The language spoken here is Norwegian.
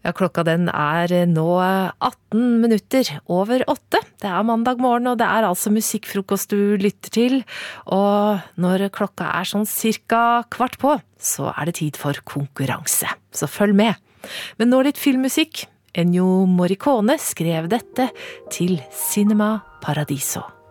Ja, klokka den nå 18 minutter over 8. Det mandag morgen, og det altså musikkfrokost du lytter til. Og når klokka sånn cirka kvart på, så det tid for konkurranse. Så følg med. Men nå litt filmmusikk. Ennio Morricone skrev dette til Cinema Paradiso.